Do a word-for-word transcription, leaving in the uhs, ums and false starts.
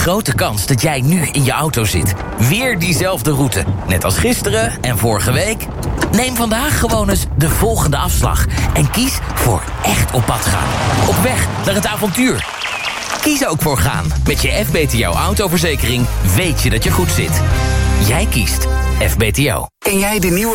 grote kans dat jij nu in je auto zit. Weer diezelfde route, net als gisteren en vorige week. Neem vandaag gewoon eens de volgende afslag en kies voor echt op pad gaan. Op weg naar het avontuur. Kies ook voor gaan. Met je F B T O autoverzekering weet je dat je goed zit. Jij kiest F B T O. Ken jij de nieuwe